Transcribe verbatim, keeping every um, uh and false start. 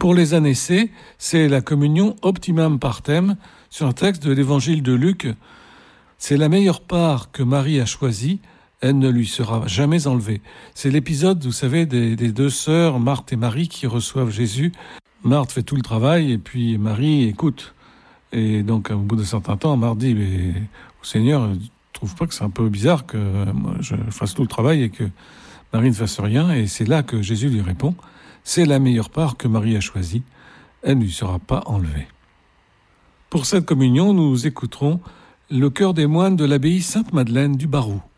Pour les annécés, c'est la communion optimum partem sur un texte de l'évangile de Luc. C'est la meilleure part que Marie a choisie, elle ne lui sera jamais enlevée. C'est l'épisode, vous savez, des, des deux sœurs, Marthe et Marie, qui reçoivent Jésus. Marthe fait tout le travail et puis Marie écoute. Et donc, au bout d'un certain temps, Marthe dit, mais Seigneur, tu ne trouves pas que c'est un peu bizarre que moi, je fasse tout le travail et que Marie ne fasse rien? Et c'est là que Jésus lui répond, c'est la meilleure part que Marie a choisie, elle ne lui sera pas enlevée. Pour cette communion, nous écouterons le chœur des moines de l'abbaye Sainte-Madeleine du Barroux.